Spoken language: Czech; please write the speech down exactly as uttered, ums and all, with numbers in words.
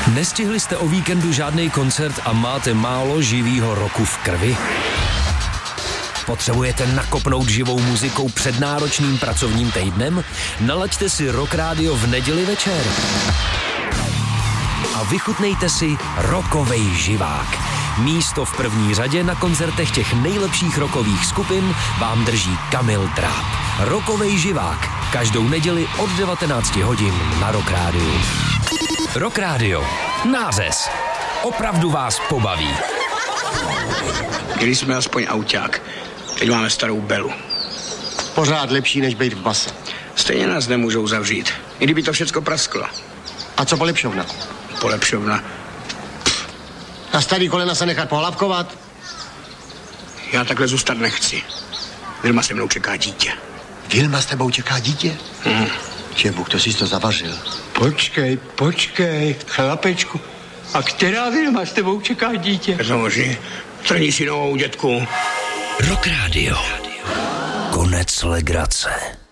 Nestihli jste o víkendu žádný koncert a máte málo živýho roku v krvi? Potřebujete nakopnout živou muzikou před náročným pracovním týdnem? Nalaďte si Rock Radio v neděli večer. A vychutnejte si rockovej živák. Místo v první řadě na koncertech těch nejlepších rockových skupin vám drží Kamil Dráp. Rockovej živák. Každou neděli od devatenácti hodin na Rock Radio. Rock Radio. Nářez. Opravdu vás pobaví. Když jsme aspoň auták, teď máme starou Belu. Pořád lepší, než být v base. Stejně nás nemůžou zavřít, i kdyby to všecko prasklo. A co polepšovna? Polepšovna. Na starý kolena se nechat pohlavkovat? Já takhle zůstat nechci. Vilma se mnou čeká dítě. Vilma s tebou čeká dítě? Hmm. Že Bůh, to jsi to zavařil. Počkej, počkej, chlapečku. A která Vilma s tebou čeká dítě? Samozřejmě, trní si novou dětku. Rock Radio. Konec legrace.